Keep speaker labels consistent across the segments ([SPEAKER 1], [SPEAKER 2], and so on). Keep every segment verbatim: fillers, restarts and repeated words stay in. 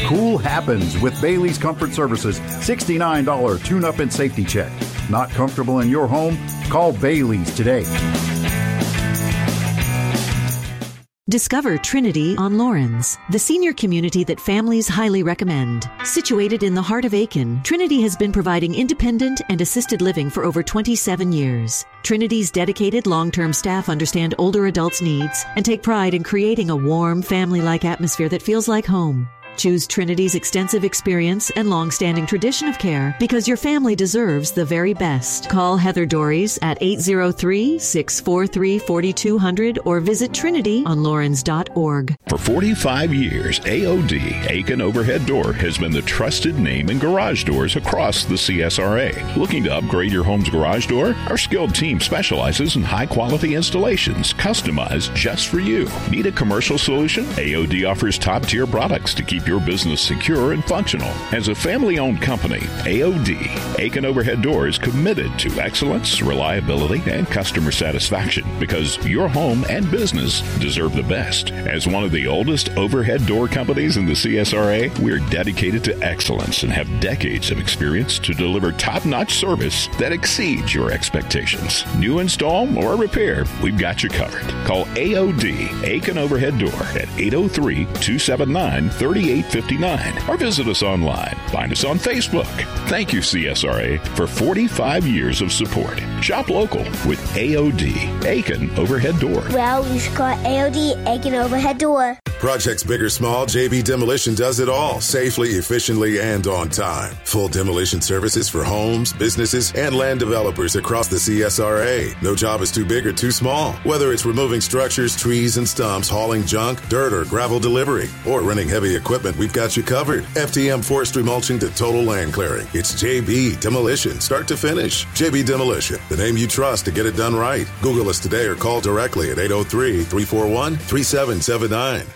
[SPEAKER 1] Cool happens with Bailey's Comfort Services sixty-nine dollars tune-up and safety check. Not comfortable in your home? Call Bailey's today.
[SPEAKER 2] Discover Trinity on Lawrence, the senior community that families highly recommend. Situated in the heart of Aiken, Trinity has been providing independent and assisted living for over twenty-seven years. Trinity's dedicated long-term staff understand older adults' needs and take pride in creating a warm, family-like atmosphere that feels like home. Choose Trinity's extensive experience and long-standing tradition of care because your family deserves the very best. Call Heather Dorries at eight zero three, six four three, four two zero zero or visit trinity on lawrence dot org.
[SPEAKER 3] For forty-five years, A O D, Aiken Overhead Door, has been the trusted name in garage doors across the C S R A. Looking to upgrade your home's garage door? Our skilled team specializes in high-quality installations, customized just for you. Need a commercial solution? A O D offers top-tier products to keep your business secure and functional. As a family-owned company, A O D, Aiken Overhead Door, is committed to excellence, reliability, and customer satisfaction because your home and business deserve the best. As one of the oldest overhead door companies in the C S R A, we're dedicated to excellence and have decades of experience to deliver top-notch service that exceeds your expectations. New install or repair, we've got you covered. Call A O D, Aiken Overhead Door, at eight oh three, two seven nine, three eight five nine or visit us online. Find us on Facebook. Thank you, C S R A, for forty-five years of support. Shop local with A O D, Aiken Overhead Door.
[SPEAKER 4] Well, we've got A O D, Aiken Overhead Door.
[SPEAKER 5] Projects big or small, J B Demolition does it all, safely, efficiently, and on time. Full demolition services for homes, businesses, and land developers across the C S R A. No job is too big or too small. Whether it's removing structures, trees, and stumps, hauling junk, dirt, or gravel delivery, or renting heavy equipment, we've got you covered. F T M forestry mulching to total land clearing. It's J B Demolition, start to finish. J B Demolition, the name you trust to get it done right. Google us today or call directly at eight oh three, three four one, three seven seven nine.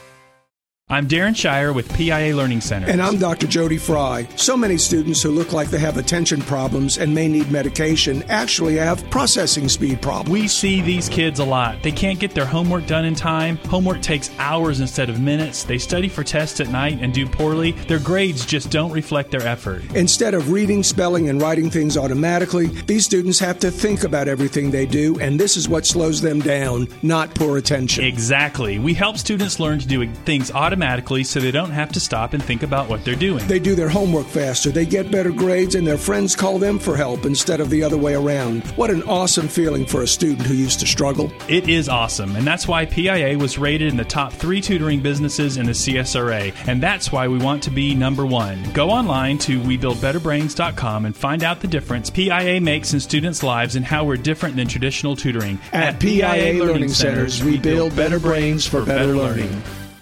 [SPEAKER 6] I'm Darren Shire with P I A Learning Center.
[SPEAKER 7] And I'm Doctor Jody Fry. So many students who look like they have attention problems and may need medication actually have processing speed problems.
[SPEAKER 6] We see these kids a lot. They can't get their homework done in time. Homework takes hours instead of minutes. They study for tests at night and do poorly. Their grades just don't reflect their effort.
[SPEAKER 7] Instead of reading, spelling, and writing things automatically, these students have to think about everything they do, and this is what slows them down, not poor attention.
[SPEAKER 6] Exactly. We help students learn to do things automatically so they don't have to stop and think about what they're doing.
[SPEAKER 7] They do their homework faster, they get better grades, and their friends call them for help instead of the other way around. What an awesome feeling for a student who used to struggle.
[SPEAKER 6] It is awesome, and that's why P I A was rated in the top three tutoring businesses in the C S R A, and that's why we want to be number one. Go online to we build better brains dot com and find out the difference P I A makes in students' lives and how we're different than traditional tutoring.
[SPEAKER 7] At, At P I A, P I A Learning Centers, we build better brains for better learning.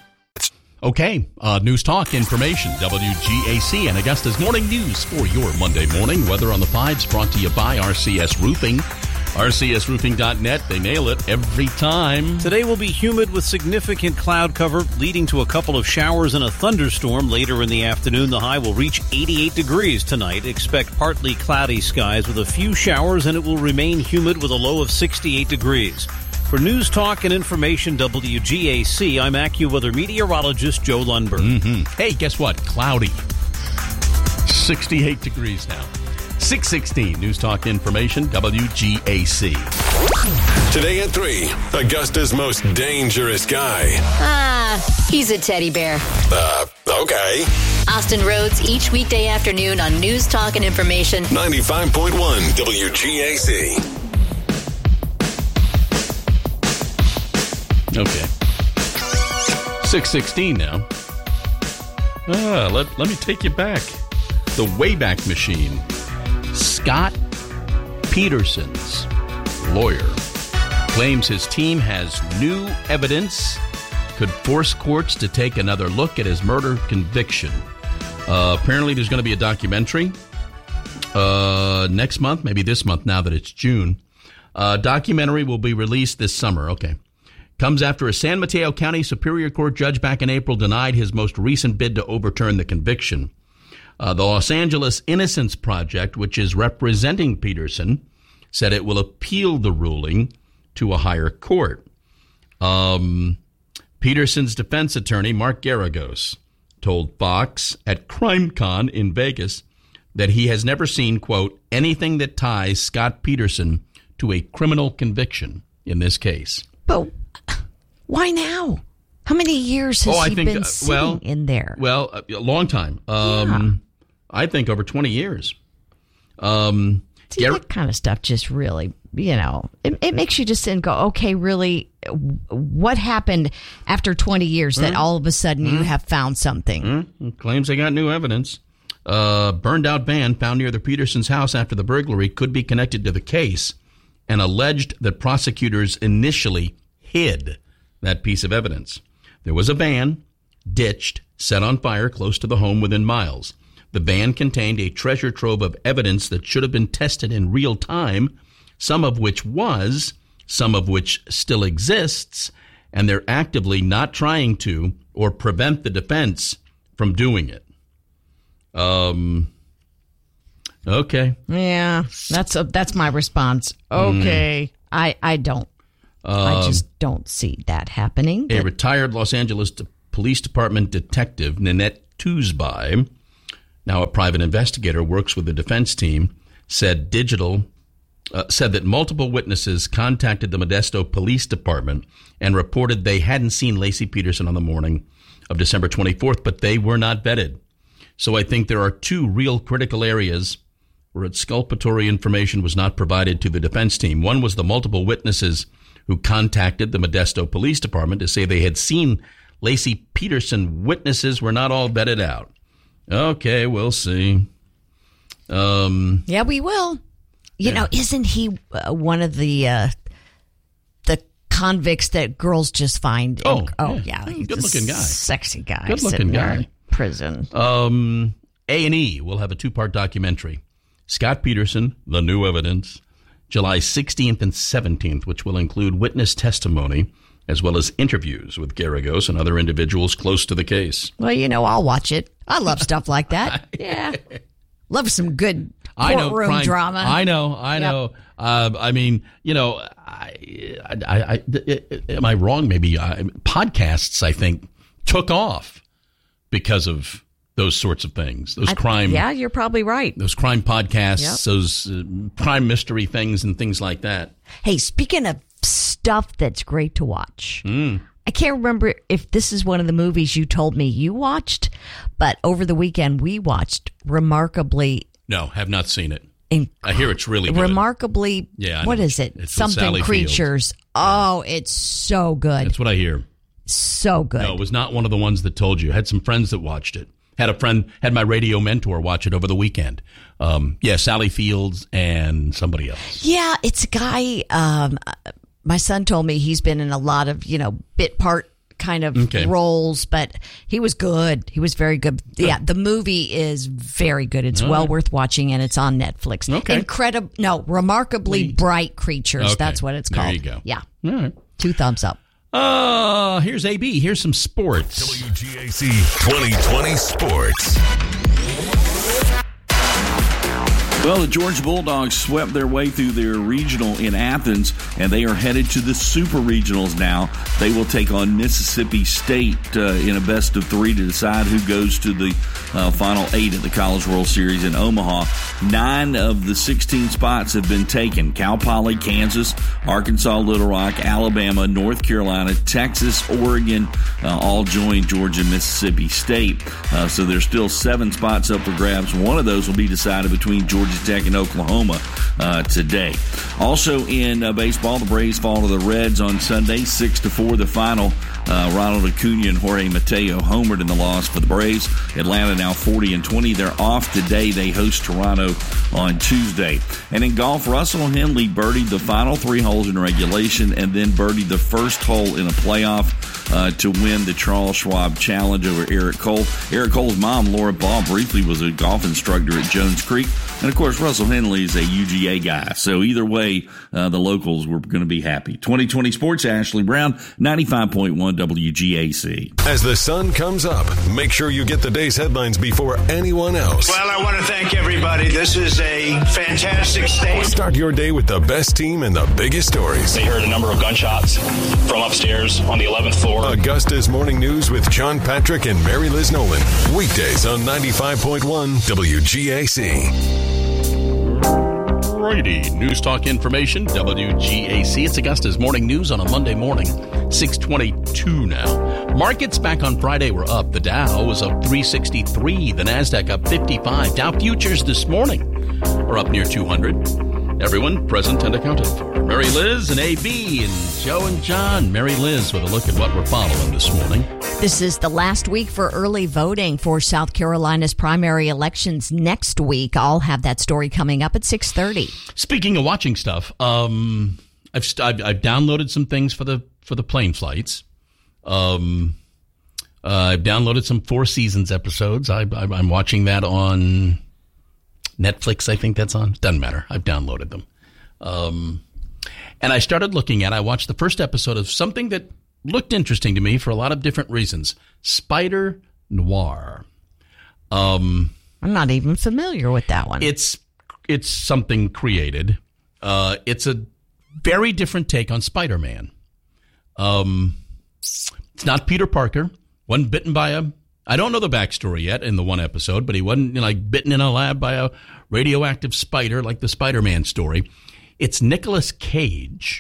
[SPEAKER 8] Okay, uh, News Talk Information, W G A C and Augusta's Morning News for your Monday morning. Weather on the Fives brought to you by R C S Roofing. R C S roofing dot net, they nail it every time.
[SPEAKER 9] Today will be humid with significant cloud cover, leading to a couple of showers and a thunderstorm later in the afternoon. The high will reach eighty-eight degrees tonight. Expect partly cloudy skies with a few showers, and it will remain humid with a low of sixty-eight degrees. For News Talk and Information, W G A C, I'm AccuWeather meteorologist Joe Lundberg.
[SPEAKER 8] Mm-hmm. Hey, guess what? Cloudy. sixty-eight degrees now. six sixteen, News Talk Information, W G A C.
[SPEAKER 10] Today at three, Augusta's most dangerous guy.
[SPEAKER 11] Ah, he's a teddy bear.
[SPEAKER 10] Uh, okay.
[SPEAKER 11] Austin Rhodes, each weekday afternoon on News Talk and Information.
[SPEAKER 10] ninety-five point one W G A C.
[SPEAKER 8] Okay. six sixteen now. Ah, let, let me take you back. The Wayback Machine. Scott Peterson's lawyer claims his team has new evidence could force courts to take another look at his murder conviction. Uh, apparently there's going to be a documentary uh, next month, maybe this month now that it's June. Uh, documentary will be released this summer. Okay. Comes after a San Mateo County Superior Court judge back in April denied his most recent bid to overturn the conviction. Uh, the Los Angeles Innocence Project, which is representing Peterson, said it will appeal the ruling to a higher court. Um, Peterson's defense attorney, Mark Garagos, told Fox at CrimeCon in Vegas that he has never seen, quote, anything that ties Scott Peterson to a criminal conviction in this case.
[SPEAKER 12] But why now? How many years has
[SPEAKER 8] oh, I
[SPEAKER 12] he
[SPEAKER 8] think,
[SPEAKER 12] been
[SPEAKER 8] uh,
[SPEAKER 12] sitting
[SPEAKER 8] well,
[SPEAKER 12] in there?
[SPEAKER 8] Well, a, a long time. Um, yeah. I think over twenty years. Um,
[SPEAKER 12] See, Gar- that kind of stuff just really, you know, it, it makes you just sit and go, okay, really, what happened after twenty years that mm. all of a sudden mm. you have found something?
[SPEAKER 8] Mm. Claims they got new evidence. Uh, burned out van found near the Petersons' house after the burglary could be connected to the case, and alleged that prosecutors initially hid that piece of evidence. There was a van, ditched, set on fire close to the home within miles. The van contained a treasure trove of evidence that should have been tested in real time, some of which was, some of which still exists, and they're actively not trying to or prevent the defense from doing it. Um. Okay.
[SPEAKER 12] Yeah, that's a, that's my response. Okay, mm. I I don't. Um, I just don't see that happening.
[SPEAKER 8] A retired Los Angeles Police Department detective, Nanette Toosby, now a private investigator, works with the defense team, said digital uh, said that multiple witnesses contacted the Modesto Police Department and reported they hadn't seen Laci Peterson on the morning of December twenty-fourth, but they were not vetted. So I think there are two real critical areas where exculpatory information was not provided to the defense team. One was the multiple witnesses who contacted the Modesto Police Department to say they had seen Laci Peterson. Witnesses were not all vetted out. Okay, we'll see. Um,
[SPEAKER 12] yeah, we will. You yeah. know, isn't he uh, one of the uh, the convicts that girls just find?
[SPEAKER 8] Oh,
[SPEAKER 12] in, oh yeah,
[SPEAKER 8] yeah. Good-looking guy,
[SPEAKER 12] sexy guy,
[SPEAKER 8] good-looking guy.
[SPEAKER 12] In prison.
[SPEAKER 8] Um, A and E will have a two-part documentary. Scott Peterson, The New Evidence, July sixteenth and seventeenth, which will include witness testimony as well as interviews with Garagos and other individuals close to the case.
[SPEAKER 12] Well, you know, I'll watch it. I love stuff like that. Yeah. Love some good courtroom
[SPEAKER 8] I know,
[SPEAKER 12] drama.
[SPEAKER 8] I know, I know. Yep. Uh, I mean, you know, I, I, I, I, am I wrong? Maybe uh, podcasts, I think, took off because of those sorts of things. Those
[SPEAKER 12] I,
[SPEAKER 8] crime.
[SPEAKER 12] Yeah, you're probably right.
[SPEAKER 8] Those crime podcasts, yep. those uh, crime mystery things and things like that.
[SPEAKER 12] Hey, speaking of stuff that's great to watch.
[SPEAKER 8] Mm.
[SPEAKER 12] I can't remember if this is one of the movies you told me you watched, but over the weekend we watched Remarkably.
[SPEAKER 8] No, have not seen it.
[SPEAKER 12] Inc-
[SPEAKER 8] I hear it's really good.
[SPEAKER 12] Remarkably.
[SPEAKER 8] Yeah.
[SPEAKER 12] What is it?
[SPEAKER 8] It's
[SPEAKER 12] Something Creatures.
[SPEAKER 8] Field.
[SPEAKER 12] Oh, it's so good.
[SPEAKER 8] That's what I hear.
[SPEAKER 12] So good.
[SPEAKER 8] No, it was not one of the ones that told you. I had some friends that watched it. Had a friend, had my radio mentor watch it over the weekend. Um, yeah, Sally Fields and somebody else.
[SPEAKER 12] Yeah, it's a guy. Um, my son told me he's been in a lot of, you know, bit part kind of okay. roles, but he was good. He was very good. good. Yeah, the movie is very good. It's oh. well worth watching, and it's on Netflix.
[SPEAKER 8] Okay.
[SPEAKER 12] Incredible. No, Remarkably Wait. Bright Creatures. Okay. That's what it's called.
[SPEAKER 8] There you go.
[SPEAKER 12] Yeah.
[SPEAKER 8] All right.
[SPEAKER 12] Two thumbs up.
[SPEAKER 8] Uh, here's A B. Here's some sports.
[SPEAKER 10] W G A C twenty twenty Sports.
[SPEAKER 13] Well, the Georgia Bulldogs swept their way through their regional in Athens, and they are headed to the Super Regionals now. They will take on Mississippi State uh, in a best of three to decide who goes to the uh, final eight at the College World Series in Omaha. Nine of the sixteen spots have been taken. Cal Poly, Kansas, Arkansas, Little Rock, Alabama, North Carolina, Texas, Oregon, uh, all joined Georgia and Mississippi State. Uh, so there's still seven spots up for grabs. One of those will be decided between Georgia Tech and Oklahoma uh, today. Also in uh, baseball, the Braves fall to the Reds on Sunday, six to four. The final. Uh, Ronald Acuna and Jorge Mateo homered in the loss for the Braves. Atlanta now forty and twenty. They're off today. They host Toronto on Tuesday. And in golf, Russell Henley birdied the final three holes in regulation and then birdied the first hole in a playoff uh, to win the Charles Schwab Challenge over Eric Cole. Eric Cole's mom, Laura Ball, briefly was a golf instructor at Jones Creek. And, of course, Russell Henley is a U G A guy. So either way, uh, the locals were going to be happy. twenty twenty Sports, Ashley Brown, ninety-five point one on W G A C.
[SPEAKER 10] As the sun comes up, make sure you get the day's headlines before anyone else.
[SPEAKER 14] Well, I want to thank everybody. This is a fantastic state.
[SPEAKER 10] Start your day with the best team and the biggest stories.
[SPEAKER 15] They heard a number of gunshots from upstairs on the eleventh floor.
[SPEAKER 10] Augusta's Morning News with John Patrick and Mary Liz Nolan. Weekdays on ninety-five point one W G A C.
[SPEAKER 8] Righty. News Talk Information, W G A C. It's Augusta's Morning News on a Monday morning, six twenty-two now. Markets back on Friday were up. The Dow was up three sixty-three. The NASDAQ up fifty-five. Dow futures this morning are up near two hundred. Everyone present and accounted for. Mary Liz and A B and Joe and John. Mary Liz with a look at what we're following this morning.
[SPEAKER 12] This is the last week for early voting for South Carolina's primary elections next week. I'll have that story coming up at six thirty.
[SPEAKER 8] Speaking of watching stuff, um, I've, I've I've downloaded some things for the for the plane flights. Um, uh, I've downloaded some Four Seasons episodes. I, I, I'm watching that on Netflix, I think that's on. Doesn't matter. I've downloaded them. Um, and I started looking at, I watched the first episode of something that looked interesting to me for a lot of different reasons. Spider Noir. Um,
[SPEAKER 12] I'm not even familiar with that one.
[SPEAKER 8] It's, it's something created. Uh, it's a very different take on Spider-Man. Um, it's not Peter Parker. Wasn't bitten by a I don't know the backstory yet in the one episode, but he wasn't, you know, like bitten in a lab by a radioactive spider like the Spider-Man story. It's Nicolas Cage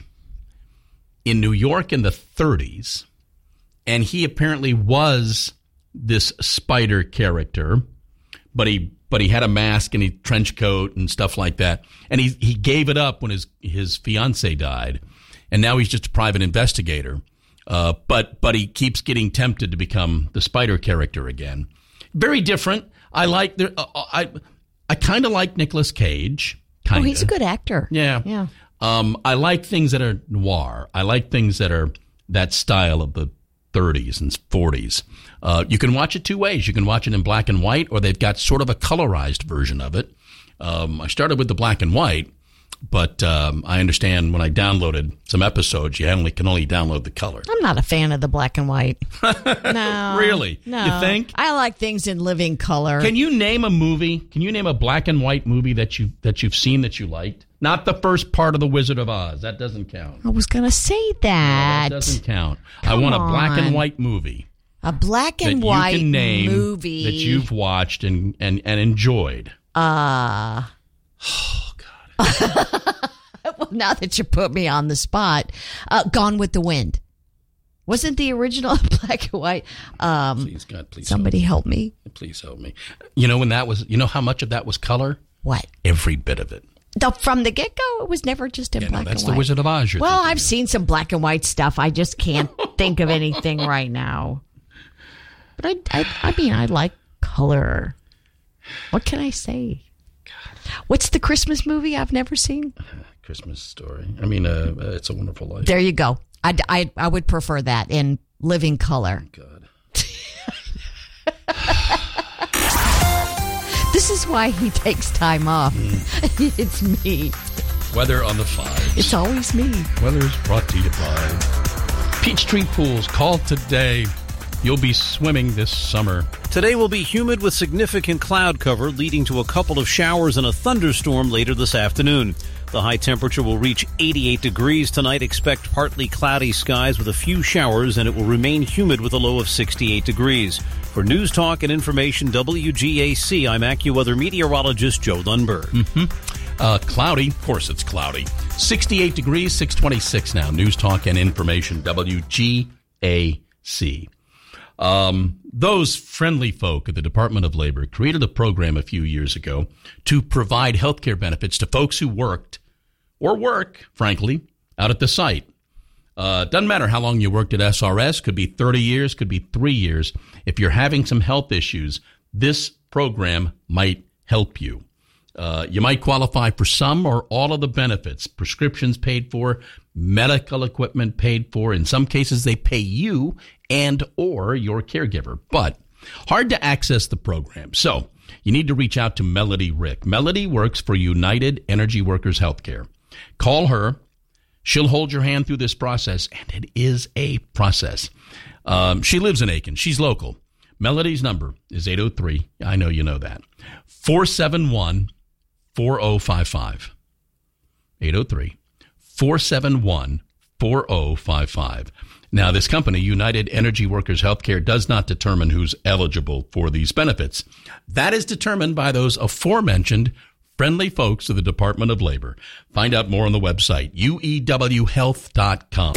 [SPEAKER 8] in New York in the thirties, and he apparently was this spider character, but he but he had a mask and a trench coat and stuff like that, and he he gave it up when his his fiance died, and now he's just a private investigator. Uh, but but he keeps getting tempted to become the spider character again. Very different. I like the uh, I I kind of like Nicolas Cage. Kinda.
[SPEAKER 12] Oh, he's a good actor.
[SPEAKER 8] Yeah,
[SPEAKER 12] yeah.
[SPEAKER 8] Um, I like things that are noir. I like things that are that style of the thirties and forties. Uh, you can watch it two ways. You can watch it in black and white, or they've got sort of a colorized version of it. Um, I started with the black and white. But um, I understand when I downloaded some episodes, you only can only download the color.
[SPEAKER 12] I'm not a fan of the black and white. No.
[SPEAKER 8] Really?
[SPEAKER 12] No.
[SPEAKER 8] You think?
[SPEAKER 12] I like things in living color.
[SPEAKER 8] Can you name a movie? Can you name a black and white movie that you that you've seen that you liked? Not the first part of The Wizard of Oz. That doesn't count.
[SPEAKER 12] I was going to say that.
[SPEAKER 8] No, that doesn't count.
[SPEAKER 12] Come
[SPEAKER 8] I want a
[SPEAKER 12] on.
[SPEAKER 8] black and white movie.
[SPEAKER 12] A black and
[SPEAKER 8] that
[SPEAKER 12] white
[SPEAKER 8] you can name
[SPEAKER 12] movie
[SPEAKER 8] that you've watched and and, and enjoyed.
[SPEAKER 12] Uh
[SPEAKER 8] Oh God.
[SPEAKER 12] Well, now that you put me on the spot, uh, Gone with the Wind. Wasn't the original black and white? Um,
[SPEAKER 8] please, God, please.
[SPEAKER 12] Somebody help me.
[SPEAKER 8] help me. Please help me. You know when that was, you know how much of that was color?
[SPEAKER 12] What?
[SPEAKER 8] Every bit of it.
[SPEAKER 12] The, from the get-go, it was never just in
[SPEAKER 8] yeah,
[SPEAKER 12] black
[SPEAKER 8] no, that's
[SPEAKER 12] and white.
[SPEAKER 8] the Wizard of Oz. You're
[SPEAKER 12] well,
[SPEAKER 8] thinking
[SPEAKER 12] I've
[SPEAKER 8] of.
[SPEAKER 12] seen some black and white stuff. I just can't think of anything right now. But I, I, I mean, I like color. What can I say? God. What's the Christmas movie I've never seen?
[SPEAKER 8] Christmas Story. I mean, uh, uh, It's a Wonderful Life.
[SPEAKER 12] There you go. I, I, I would prefer that in living color.
[SPEAKER 8] Oh, God.
[SPEAKER 12] This is why he takes time off. Mm. It's me.
[SPEAKER 8] Weather on the fives.
[SPEAKER 12] It's always me.
[SPEAKER 8] Weather's brought to you by Peachtree Pools. Call today. You'll be swimming this summer.
[SPEAKER 9] Today will be humid with significant cloud cover, leading to a couple of showers and a thunderstorm later this afternoon. The high temperature will reach eighty-eight degrees tonight. Expect partly cloudy skies with a few showers, and it will remain humid with a low of sixty-eight degrees. For News Talk and Information W G A C, I'm AccuWeather meteorologist Joe Lundberg.
[SPEAKER 8] Mm-hmm. Uh, cloudy. Of course it's cloudy. sixty-eight degrees, six twenty-six now. News Talk and Information W G A C. Um, those friendly folk at the Department of Labor created a program a few years ago to provide health care benefits to folks who worked or work, frankly, out at the site. Uh, doesn't matter how long you worked at S R S. Could be thirty years, could be three years. If you're having some health issues, this program might help you. Uh, you might qualify for some or all of the benefits. Prescriptions paid for, medical equipment paid for. In some cases, they pay you and or your caregiver. But hard to access the program. So you need to reach out to Melody Rick. Melody works for United Energy Workers Healthcare. Call her. She'll hold your hand through this process, and it is a process. Um, she lives in Aiken. She's local. Melody's number is eight oh three, I know you know that, four seven one, four oh five five. eight oh three, four seven one, four oh five five. Now, this company, United Energy Workers Healthcare, does not determine who's eligible for these benefits. That is determined by those aforementioned friendly folks of the Department of Labor. Find out more on the website, U E W health dot com.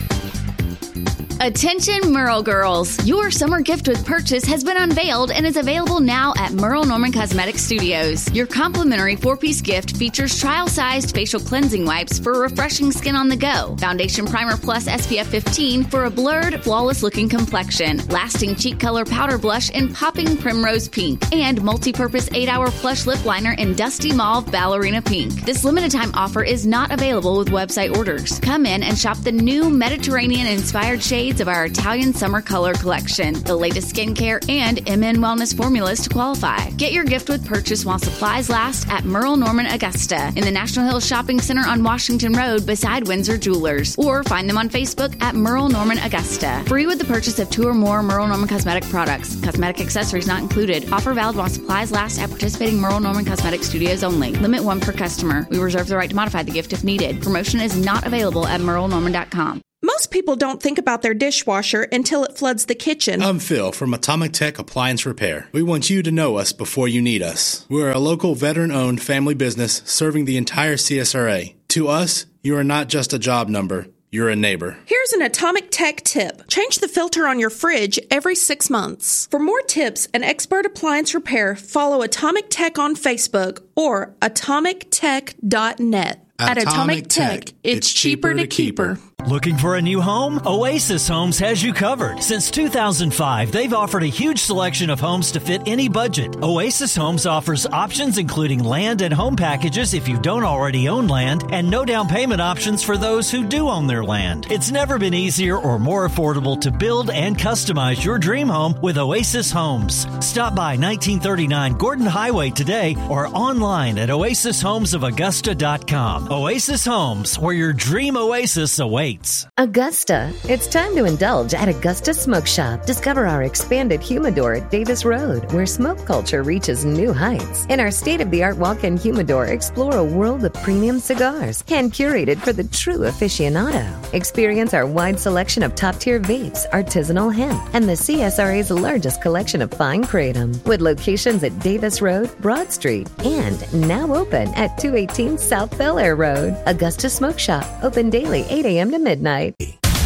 [SPEAKER 16] Attention Merle girls, your summer gift with purchase has been unveiled and is available now at Merle Norman Cosmetic Studios. Your complimentary four-piece gift features trial-sized facial cleansing wipes for refreshing skin on the go, foundation primer plus S P F fifteen for a blurred, flawless-looking complexion, lasting cheek color powder blush in popping primrose pink, and multi-purpose eight-hour plush lip liner in dusty mauve ballerina pink. This limited-time offer is not available with website orders. Come in and shop the new Mediterranean-inspired shades of our Italian summer color collection, the latest skincare and M N wellness formulas to qualify. Get your gift with purchase while supplies last at Merle Norman Augusta in the National Hills Shopping Center on Washington Road beside Windsor Jewelers, or find them on Facebook at Merle Norman Augusta. Free with the purchase of two or more Merle Norman cosmetic products. Cosmetic accessories not included. Offer valid while supplies last at participating Merle Norman Cosmetic Studios only. Limit one per customer. We reserve the right to modify the gift if needed. Promotion is not available at merle norman dot com.
[SPEAKER 17] Most people don't think about their dishwasher until it floods the kitchen.
[SPEAKER 18] I'm Phil from Atomic Tech Appliance Repair. We want you to know us before you need us. We're a local veteran-owned family business serving the entire C S R A. To us, you are not just a job number. You're a neighbor.
[SPEAKER 17] Here's an Atomic Tech tip. Change the filter on your fridge every six months. For more tips and expert appliance repair, follow Atomic Tech on Facebook or atomic tech dot net. At Atomic Tech, it's cheaper to keep her.
[SPEAKER 19] Looking for a new home? Oasis Homes has you covered. Since two thousand five, they've offered a huge selection of homes to fit any budget. Oasis Homes offers options including land and home packages if you don't already own land, and no down payment options for those who do own their land. It's never been easier or more affordable to build and customize your dream home with Oasis Homes. Stop by nineteen thirty-nine Gordon Highway today or online at oasis homes of augusta dot com. Oasis Homes, where your dream oasis awaits.
[SPEAKER 20] Augusta. It's time to indulge at Augusta Smoke Shop. Discover our expanded humidor at Davis Road, where smoke culture reaches new heights. In our state-of-the-art walk-in humidor, explore a world of premium cigars, hand-curated for the true aficionado. Experience our wide selection of top-tier vapes, artisanal hemp, and the C S R A's largest collection of fine kratom, with locations at Davis Road, Broad Street, and now open at two eighteen South Bel Air Road. Augusta Smoke Shop, open daily eight a.m. to midnight.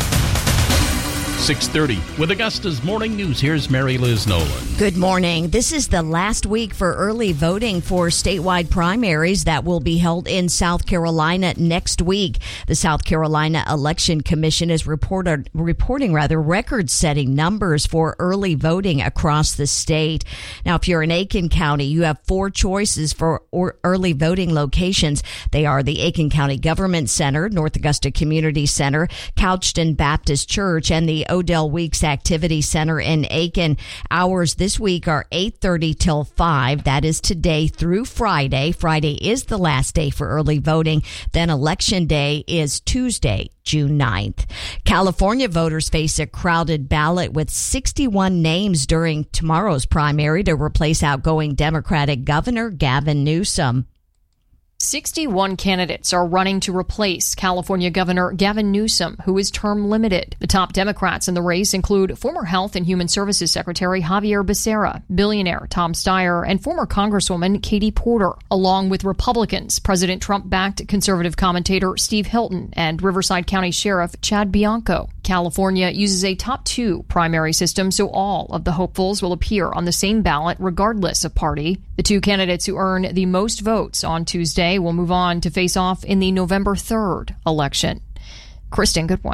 [SPEAKER 8] six thirty with Augusta's Morning News. Here's Mary Liz Nolan.
[SPEAKER 12] Good morning. This is the last week for early voting for statewide primaries that will be held in South Carolina next week. The South Carolina Election Commission is reported, reporting rather record-setting numbers for early voting across the state. Now, if you're in Aiken County, you have four choices for early voting locations. They are the Aiken County Government Center, North Augusta Community Center, Couchton Baptist Church, and the Odell Weeks Activity Center in Aiken. Hours this week are eight thirty till five. That is today through Friday. Friday is the last day for early voting. Then Election Day is Tuesday, June ninth. California voters face a crowded ballot with sixty-one names during tomorrow's primary to replace outgoing Democratic Governor Gavin Newsom.
[SPEAKER 21] sixty-one candidates are running to replace California Governor Gavin Newsom, who is term limited. The top Democrats in the race include former Health and Human Services Secretary Javier Becerra, billionaire Tom Steyer, and former Congresswoman Katie Porter, along with Republicans, President Trump-backed conservative commentator Steve Hilton and Riverside County Sheriff Chad Bianco. California uses a top two primary system, so all of the hopefuls will appear on the same ballot regardless of party. The two candidates who earn the most votes on Tuesday will move on to face off in the November third election. Kristen Goodwin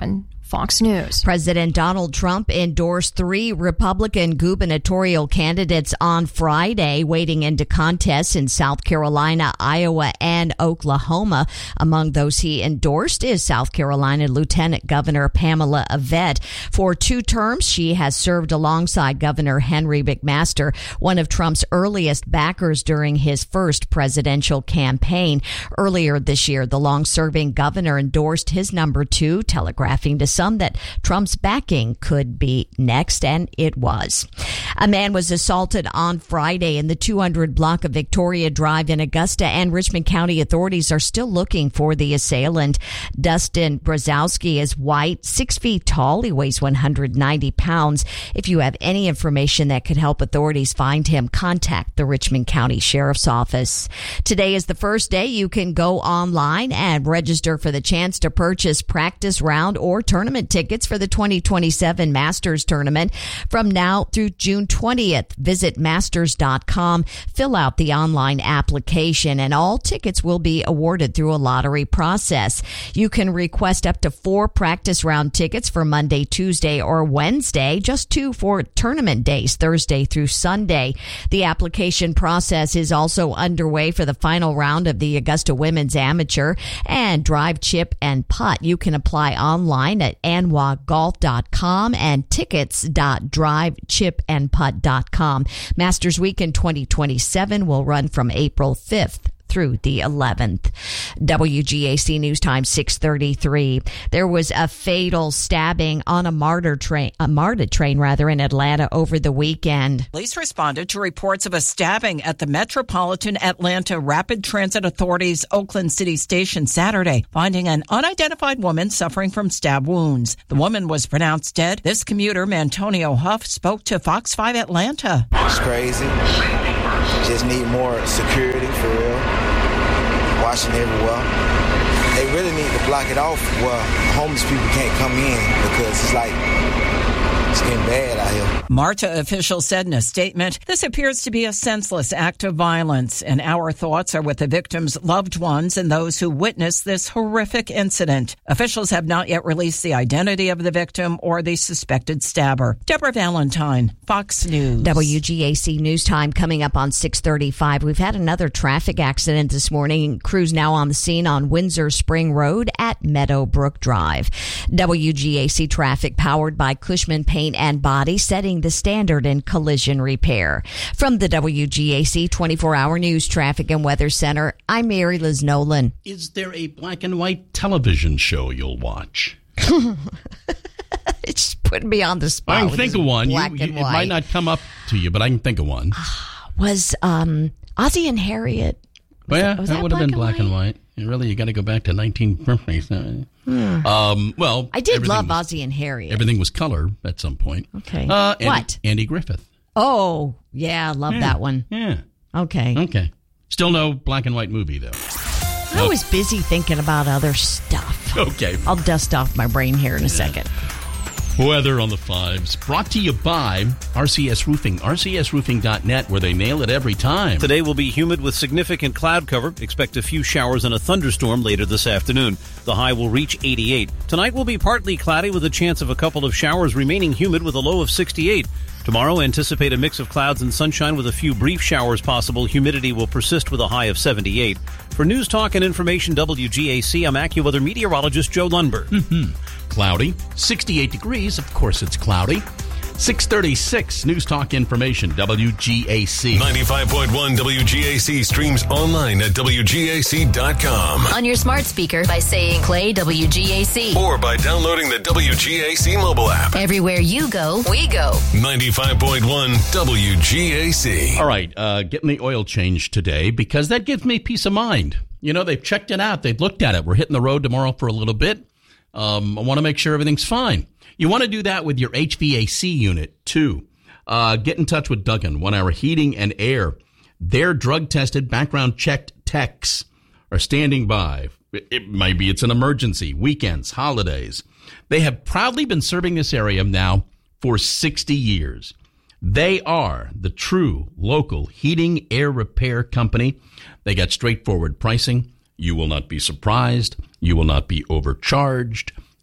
[SPEAKER 21] Fox News.
[SPEAKER 12] President Donald Trump endorsed three Republican gubernatorial candidates on Friday, wading into contests in South Carolina, Iowa, and Oklahoma. Among those he endorsed is South Carolina Lieutenant Governor Pamela Avett. For two terms, she has served alongside Governor Henry McMaster, one of Trump's earliest backers during his first presidential campaign. Earlier this year, the long-serving governor endorsed his number two, telegraphing to some that Trump's backing could be next, and it was. A man was assaulted on Friday in the two hundred block of Victoria Drive in Augusta, and Richmond County authorities are still looking for the assailant. Dustin Brzezowski is white, six feet tall. He weighs one hundred ninety pounds. If you have any information that could help authorities find him, contact the Richmond County Sheriff's Office. Today is the first day you can go online and register for the chance to purchase practice round or tournament tickets for the twenty twenty-seven Masters Tournament. From now through June twentieth, visit masters dot com, fill out the online application, and all tickets will be awarded through a lottery process. You can request up to four practice round tickets for Monday, Tuesday, or Wednesday, just two for tournament days, Thursday through Sunday. The application process is also underway for the final round of the Augusta Women's Amateur and Drive, Chip, and Putt. You can apply online at an w a golf dot com and tickets dot drive chip and putt dot com. Masters Weekend twenty twenty-seven will run from April fifth through the eleventh. W G A C News Time six thirty-three. There was a fatal stabbing on a MARTA train, a MARTA train rather, in Atlanta over the weekend.
[SPEAKER 1] Police responded to reports of a stabbing at the Metropolitan Atlanta Rapid Transit Authority's Oakland City Station Saturday, finding an unidentified woman suffering from stab wounds. The woman was pronounced dead. This commuter, Mantonio Huff, spoke to Fox five Atlanta.
[SPEAKER 22] It's crazy. Just need more security for real. Watching everywhere. They really need to block it off where homeless people can't come in, because it's like it's getting bad out here.
[SPEAKER 1] MARTA officials said in a statement, this appears to be a senseless act of violence, and our thoughts are with the victims' loved ones and those who witnessed this horrific incident. Officials have not yet released the identity of the victim or the suspected stabber. Deborah Valentine, Fox News.
[SPEAKER 12] W G A C News Time coming up on six thirty-five. We've had another traffic accident this morning. Crews now on the scene on Windsor Spring Road at Meadowbrook Drive. W G A C traffic powered by Cushman Paint and Body, setting the standard in collision repair. From the W G A C twenty-four hour News Traffic and Weather Center, I'm Mary Liz Nolan.
[SPEAKER 8] Is there a black and white television show you'll watch?
[SPEAKER 12] It's putting me on the spot.
[SPEAKER 8] I can think of one.
[SPEAKER 12] Black
[SPEAKER 8] you,
[SPEAKER 12] and
[SPEAKER 8] you,
[SPEAKER 12] white.
[SPEAKER 8] It might not come up to you, but I can think of one.
[SPEAKER 12] Was um, Ozzie and Harriet?
[SPEAKER 8] Well, yeah,
[SPEAKER 12] was
[SPEAKER 8] that,
[SPEAKER 12] that
[SPEAKER 8] would have been black and
[SPEAKER 12] white?
[SPEAKER 8] white. And really, you got to go back to nineteen fifty.
[SPEAKER 12] Hmm.
[SPEAKER 8] Um, well,
[SPEAKER 12] I did love
[SPEAKER 8] was,
[SPEAKER 12] Ozzie and Harriet.
[SPEAKER 8] Everything was color at some point.
[SPEAKER 12] Okay.
[SPEAKER 8] Uh, Andy,
[SPEAKER 12] what?
[SPEAKER 8] Andy Griffith.
[SPEAKER 12] Oh, yeah, love
[SPEAKER 8] yeah,
[SPEAKER 12] that one.
[SPEAKER 8] Yeah.
[SPEAKER 12] Okay.
[SPEAKER 8] Okay. Still no black and white movie, though.
[SPEAKER 12] I okay. was busy thinking about other stuff.
[SPEAKER 8] Okay.
[SPEAKER 12] I'll dust off my brain here in a yeah. second.
[SPEAKER 8] Weather on the fives, brought to you by R C S Roofing, R C S roofing dot net, where they nail it every time.
[SPEAKER 9] Today will be humid with significant cloud cover. Expect a few showers and a thunderstorm later this afternoon. The high will reach eighty-eight. Tonight will be partly cloudy with a chance of a couple of showers, remaining humid with a low of sixty-eight. Tomorrow, anticipate a mix of clouds and sunshine with a few brief showers possible. Humidity will persist with a high of seventy-eight. For News Talk and Information W G A C, I'm AccuWeather meteorologist Joe Lundberg.
[SPEAKER 8] Mm-hmm. Cloudy, sixty-eight degrees. Of course it's cloudy. six thirty-six, News Talk Information, W G A C.
[SPEAKER 10] ninety-five point one W G A C streams online at W G A C dot com.
[SPEAKER 11] On your smart speaker by saying play W G A C.
[SPEAKER 10] Or by downloading the W G A C mobile app.
[SPEAKER 11] Everywhere you go, we go.
[SPEAKER 10] ninety-five point one W G A C.
[SPEAKER 8] All right, uh, getting the oil change today because that gives me peace of mind. You know, they've checked it out. They've looked at it. We're hitting the road tomorrow for a little bit. Um, I want to make sure everything's fine. You want to do that with your H V A C unit, too. Uh, get in touch with Duggan, One Hour Heating and Air. Their drug-tested, background-checked techs are standing by. It, it, maybe it's an emergency, weekends, holidays. They have proudly been serving this area now for sixty years. They are the true local heating air repair company. They got straightforward pricing. You will not be surprised. You will not be overcharged.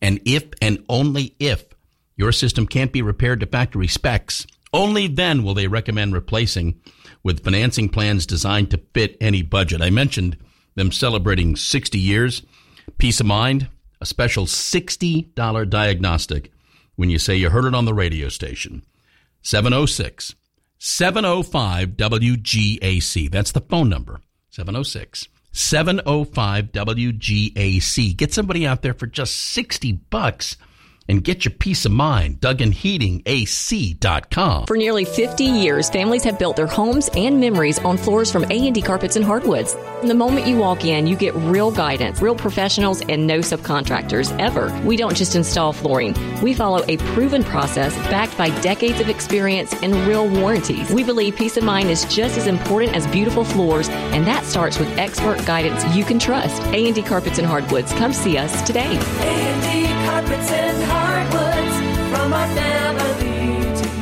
[SPEAKER 8] And if and only if your system can't be repaired to factory specs, only then will they recommend replacing with financing plans designed to fit any budget. I mentioned them celebrating sixty years. Peace of mind, a special sixty dollars diagnostic when you say you heard it on the radio station. seven oh six, seven oh five, W G A C. That's the phone number. seven oh six, seven oh five, W G A C. Get somebody out there for just sixty bucks and get your peace of mind. Duggan Heating A C dot com.
[SPEAKER 2] For nearly fifty years, families have built their homes and memories on floors from A and D Carpets and Hardwoods. From the moment you walk in, you get real guidance, real professionals, and no subcontractors, ever. We don't just install flooring. We follow a proven process backed by decades of experience and real warranties. We believe peace of mind is just as important as beautiful floors, and that starts with expert guidance you can trust. A and D Carpets and Hardwoods. Come see us today.
[SPEAKER 3] A and D Carpets and Hardwoods, from our family to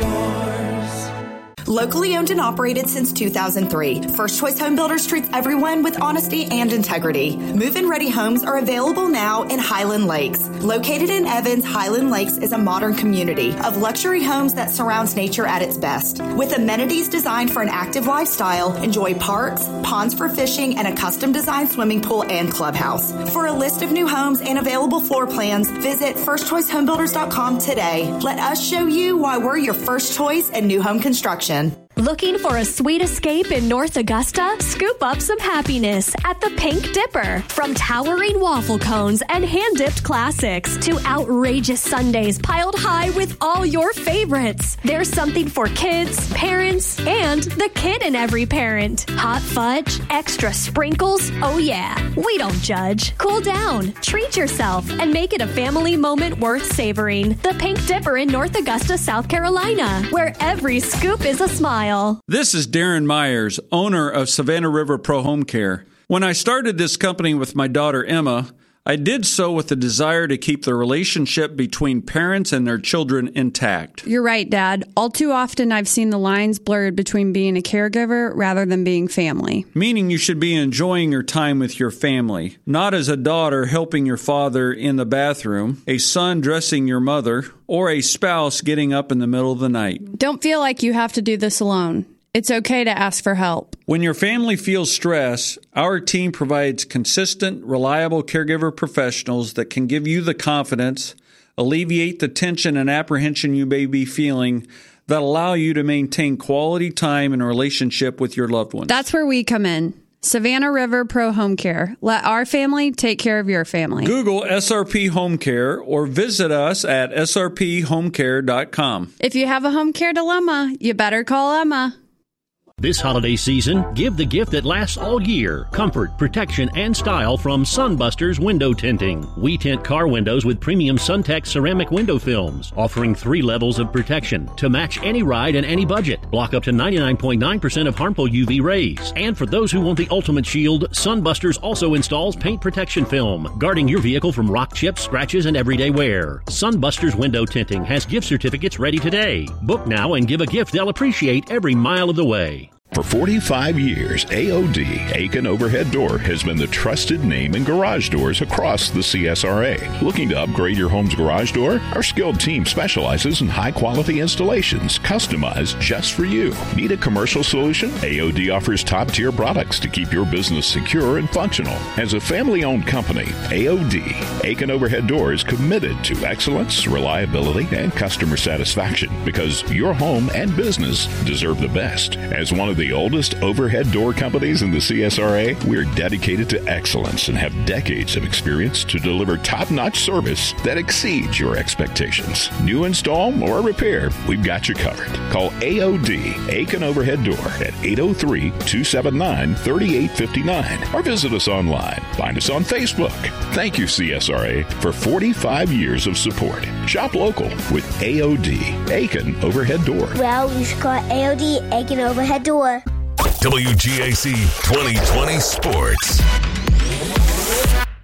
[SPEAKER 3] yours.
[SPEAKER 23] Locally owned and operated since two thousand three, First Choice Home Builders treats everyone with honesty and integrity. Move-in ready homes are available now in Highland Lakes. Located in Evans, Highland Lakes is a modern community of luxury homes that surrounds nature at its best. With amenities designed for an active lifestyle, enjoy parks, ponds for fishing, and a custom-designed swimming pool and clubhouse. For a list of new homes and available floor plans, visit first choice home builders dot com today. Let us show you why we're your first choice in new home construction.
[SPEAKER 24] Looking for a sweet escape in North Augusta? Scoop up some happiness at the Pink Dipper. From towering waffle cones and hand-dipped classics to outrageous sundaes piled high with all your favorites, there's something for kids, parents, and the kid in every parent. Hot fudge, extra sprinkles, oh yeah, we don't judge. Cool down, treat yourself, and make it a family moment worth savoring. The Pink Dipper in North Augusta, South Carolina, where every scoop is a smile.
[SPEAKER 25] This is Darren Myers, owner of Savannah River Pro Home Care. When I started this company with my daughter Emma, I did so with the desire to keep the relationship between parents and their children intact.
[SPEAKER 26] You're right, Dad. All too often I've seen the lines blurred between being a caregiver rather than being family.
[SPEAKER 25] Meaning you should be enjoying your time with your family, not as a daughter helping your father in the bathroom, a son dressing your mother, or a spouse getting up in the middle of the night.
[SPEAKER 26] Don't feel like you have to do this alone. It's okay to ask for help.
[SPEAKER 25] When your family feels stress, our team provides consistent, reliable caregiver professionals that can give you the confidence, alleviate the tension and apprehension you may be feeling, that allow you to maintain quality time and relationship with your loved ones.
[SPEAKER 26] That's where we come in. Savannah River Pro Home Care. Let our family take care of your family.
[SPEAKER 25] Google S R P Home Care or visit us at S R P home care dot com.
[SPEAKER 26] If you have a home care dilemma, you better call Emma.
[SPEAKER 27] This holiday season, give the gift that lasts all year. Comfort, protection, and style from Sunbusters Window Tinting. We tint car windows with premium SunTech ceramic window films, offering three levels of protection to match any ride and any budget. Block up to ninety-nine point nine percent of harmful U V rays. And for those who want the ultimate shield, Sunbusters also installs paint protection film, guarding your vehicle from rock chips, scratches, and everyday wear. Sunbusters Window Tinting has gift certificates ready today. Book now and give a gift they'll appreciate every mile of the way.
[SPEAKER 28] For forty-five years, A O D, Aiken Overhead Door, has been the trusted name in garage doors across the C S R A. Looking to upgrade your home's garage door? Our skilled team specializes in high-quality installations, customized just for you. Need a commercial solution? A O D offers top-tier products to keep your business secure and functional. As a family-owned company, A O D, Aiken Overhead Door, is committed to excellence, reliability, and customer satisfaction because your home and business deserve the best. As one of the oldest overhead door companies in the C S R A, we're dedicated to excellence and have decades of experience to deliver top-notch service that exceeds your expectations. New install or repair, we've got you covered. Call A O D, Aiken Overhead Door, at eight oh three, two seven nine, three eight five nine or visit us online. Find us on Facebook. Thank you, C S R A, for forty-five years of support. Shop local with A O D, Aiken Overhead Door.
[SPEAKER 4] Well, we've got A O D, Aiken Overhead Door.
[SPEAKER 10] W G A C twenty twenty Sports.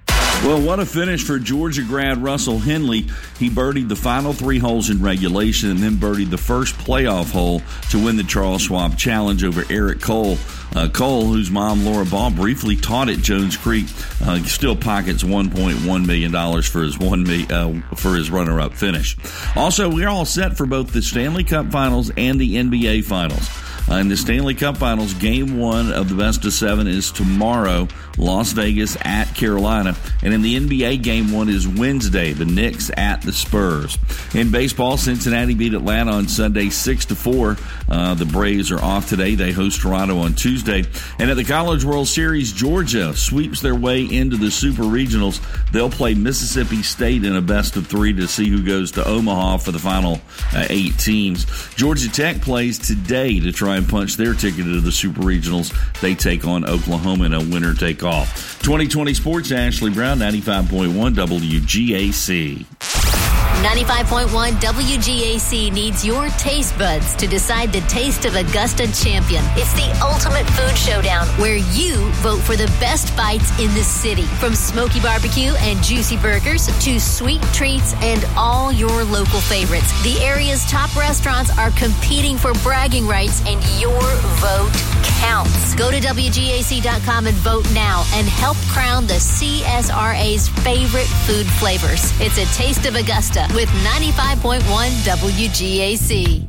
[SPEAKER 5] Well, what a finish for Georgia grad Russell Henley. He birdied the final three holes in regulation and then birdied the first playoff hole to win the Charles Schwab Challenge over Eric Cole. Uh, Cole, whose mom, Laura Ball, briefly taught at Jones Creek, uh, still pockets one point one million dollars for his one uh, for his runner-up finish. Also, we're all set for both the Stanley Cup Finals and the N B A Finals. Uh, in the Stanley Cup Finals, Game one of the best of seven is tomorrow, Las Vegas at Carolina. And in the N B A, Game one is Wednesday, the Knicks at the Spurs. In baseball, Cincinnati beat Atlanta on Sunday six to four. Uh, the Braves are off today. They host Toronto on Tuesday. And at the College World Series, Georgia sweeps their way into the Super Regionals. They'll play Mississippi State in a best of three to see who goes to Omaha for the final uh, eight teams. Georgia Tech plays today to try and punch their ticket to the Super Regionals. They take on Oklahoma in a winner-take-all. twenty twenty Sports, Ashley Brown, ninety-five point one W G A C.
[SPEAKER 11] ninety-five point one W G A C needs your taste buds to decide the Taste of Augusta champion. It's the ultimate food showdown where you vote for the best bites in the city. From smoky barbecue and juicy burgers to sweet treats and all your local favorites. The area's top restaurants are competing for bragging rights and your vote counts. Go to W G A C dot com and vote now and help crown the C S R A's favorite food flavors. It's a Taste of Augusta with ninety-five point one W G A C.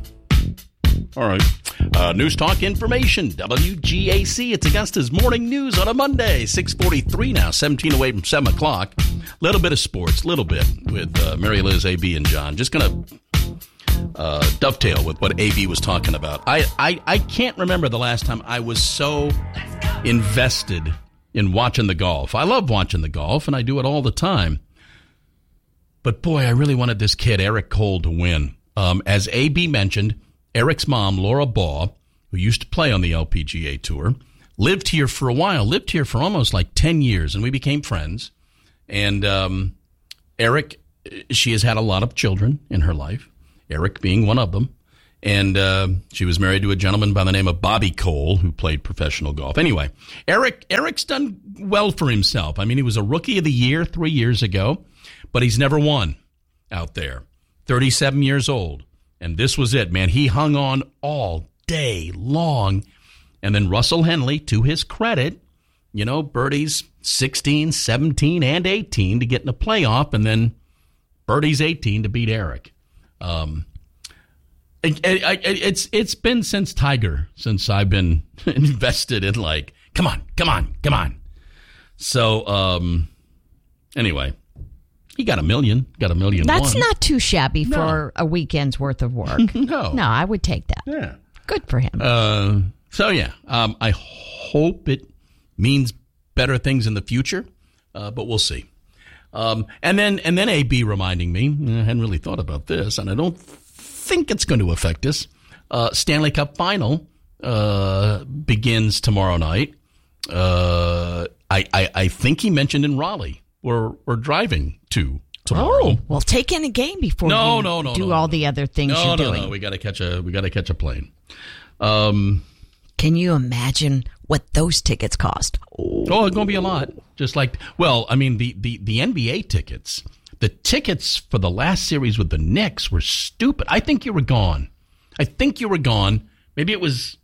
[SPEAKER 8] All right. Uh, News Talk Information, W G A C. It's Augusta's morning news on a Monday, six forty-three now, seventeen away from seven o'clock. Little bit of sports, little bit with uh, Mary Liz, A B, and John. Just going to uh, dovetail with what A B was talking about. I, I, I can't remember the last time I was so invested in watching the golf. I love watching the golf, and I do it all the time. But, boy, I really wanted this kid, Eric Cole, to win. Um, as A B mentioned, Eric's mom, Laura Baugh, who used to play on the L P G A Tour, lived here for a while, lived here for almost like ten years, and we became friends. And um, Eric, she has had a lot of children in her life, Eric being one of them. And uh, she was married to a gentleman by the name of Bobby Cole, who played professional golf. Anyway, Eric Eric's done well for himself. I mean, he was a Rookie of the Year three years ago, but he's never won out there. thirty-seven years old. And this was it, man. He hung on all day long. And then Russell Henley, to his credit, you know, birdies sixteen, seventeen, and eighteen to get in a playoff, and then birdies eighteen to beat Eric. Um, it, it, it's it's been since Tiger, since I've been invested in, like, come on, come on, come on. So, um, anyway. He got a million, got a million.
[SPEAKER 12] That's
[SPEAKER 8] one.
[SPEAKER 12] not too shabby
[SPEAKER 8] No.
[SPEAKER 12] for a weekend's worth of work.
[SPEAKER 8] No.
[SPEAKER 12] No, I would take that.
[SPEAKER 8] Yeah.
[SPEAKER 12] Good for him.
[SPEAKER 8] Uh, so, yeah, um, I hope it means better things in the future, uh, but we'll see. Um, and then and then A B reminding me, I hadn't really thought about this, and I don't think it's going to affect us. Uh, Stanley Cup Final uh, begins tomorrow night. Uh, I, I, I think he mentioned in Raleigh. We're, we're driving to tomorrow.
[SPEAKER 12] Oh, well, take in a game before
[SPEAKER 8] no,
[SPEAKER 12] you
[SPEAKER 8] no, no,
[SPEAKER 12] do
[SPEAKER 8] no,
[SPEAKER 12] all
[SPEAKER 8] no.
[SPEAKER 12] the other things
[SPEAKER 8] no,
[SPEAKER 12] you're
[SPEAKER 8] no,
[SPEAKER 12] doing.
[SPEAKER 8] No, no, we got to catch a we got to catch a plane. Um,
[SPEAKER 12] Can you imagine what those tickets cost?
[SPEAKER 8] Oh, it's going to be a lot. Just like, well, I mean, the, the, the N B A tickets, the tickets for the last series with the Knicks were stupid. I think you were gone. I think you were gone. Maybe it was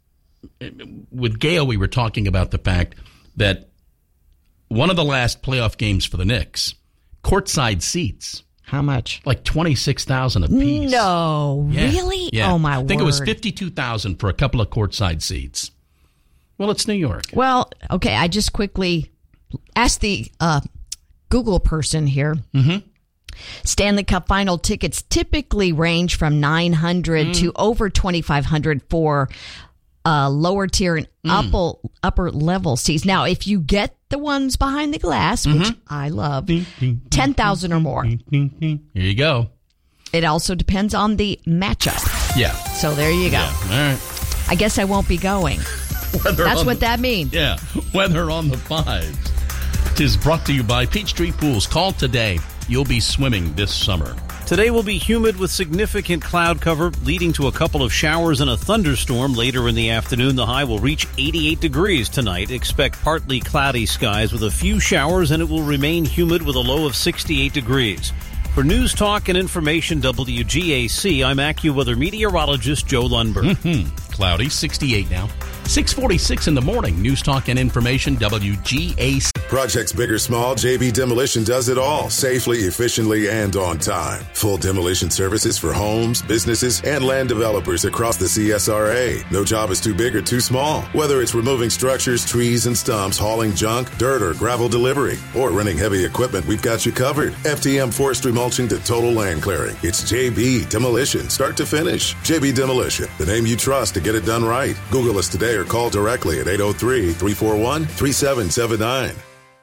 [SPEAKER 8] with Gail, we were talking about the fact that one of the last playoff games for the Knicks, courtside seats.
[SPEAKER 12] How much?
[SPEAKER 8] Like twenty-six thousand dollars a piece.
[SPEAKER 12] No,
[SPEAKER 8] Yeah.
[SPEAKER 12] really?
[SPEAKER 8] Yeah.
[SPEAKER 12] Oh, my word.
[SPEAKER 8] I think it was fifty-two thousand dollars for a couple of courtside seats. Well, it's New York.
[SPEAKER 12] Well, okay, I just quickly asked the uh, Google person here.
[SPEAKER 8] Mm-hmm.
[SPEAKER 12] Stanley Cup Final tickets typically range from nine hundred dollars mm. to over twenty-five hundred dollars for uh, lower tier and
[SPEAKER 8] mm.
[SPEAKER 12] upper, upper level seats. Now, if you get the ones behind the glass, which
[SPEAKER 8] Mm-hmm.
[SPEAKER 12] I love, ten thousand dollars or more.
[SPEAKER 8] Here you go.
[SPEAKER 12] It also depends on the matchup.
[SPEAKER 8] Yeah.
[SPEAKER 12] So there you go.
[SPEAKER 8] Yeah. All right.
[SPEAKER 12] I guess I won't be going.
[SPEAKER 8] Weather
[SPEAKER 12] That's
[SPEAKER 8] on
[SPEAKER 12] what
[SPEAKER 8] the,
[SPEAKER 12] that means.
[SPEAKER 8] Yeah. Weather on the fives. Tis brought to you by Peachtree Pools. Call today. You'll be swimming this summer.
[SPEAKER 9] Today will be humid with significant cloud cover, leading to a couple of showers and a thunderstorm. Later in the afternoon, the high will reach eighty-eight degrees tonight. Expect partly cloudy skies with a few showers, and it will remain humid with a low of sixty-eight degrees. For News Talk and Information W G A C, I'm AccuWeather meteorologist Joe Lundberg.
[SPEAKER 8] Mm-hmm. Cloudy, sixty-eight now. six forty-six in the morning. News Talk and Information W G A C.
[SPEAKER 10] Projects big or small, J B Demolition does it all safely, efficiently, and on time. Full demolition services for homes, businesses, and land developers across the C S R A. No job is too big or too small. Whether it's removing structures, trees, and stumps, hauling junk, dirt, or gravel delivery, or renting heavy equipment, we've got you covered. F T M forestry mulching to total land clearing. It's J B Demolition, start to finish. J B Demolition, the name you trust to get it done right. Google us today or call directly at eight oh three, three four one, three seven seven nine.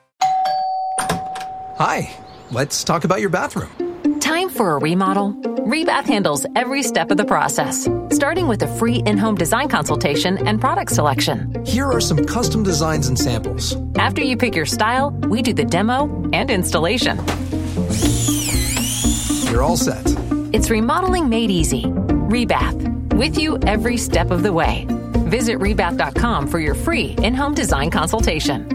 [SPEAKER 6] Hi, let's talk about your bathroom.
[SPEAKER 7] Time for a remodel? Rebath handles every step of the process, starting with a free in-home design consultation and product selection.
[SPEAKER 6] Here are some custom designs and samples.
[SPEAKER 7] After you pick your style, we do the demo and installation.
[SPEAKER 6] You're all set.
[SPEAKER 7] It's remodeling made easy. Rebath, with you every step of the way. Visit rebath dot com for your free in-home design consultation.